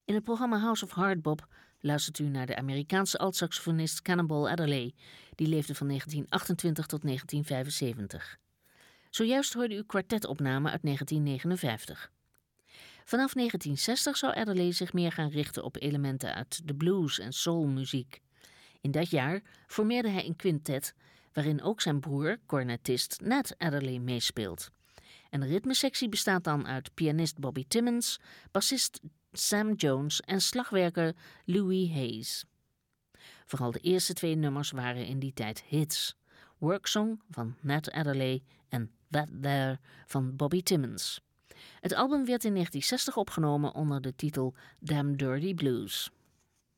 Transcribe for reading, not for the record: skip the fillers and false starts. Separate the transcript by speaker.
Speaker 1: In het programma House of Hardbop luistert u naar de Amerikaanse altsaxofonist Cannonball Adderley. Die leefde van 1928 tot 1975. Zojuist hoorde u kwartetopname uit 1959. Vanaf 1960 zou Adderley zich meer gaan richten op elementen uit de blues- en soulmuziek. In dat jaar formeerde hij een quintet, waarin ook zijn broer, cornetist Nat Adderley, meespeelt. En de ritmesectie bestaat dan uit pianist Bobby Timmons, bassist Sam Jones en slagwerker Louis Hayes. Vooral de eerste 2 nummers waren in die tijd hits. Worksong van Nat Adderley en That There van Bobby Timmons. Het album werd in 1960 opgenomen onder de titel Damn Dirty Blues.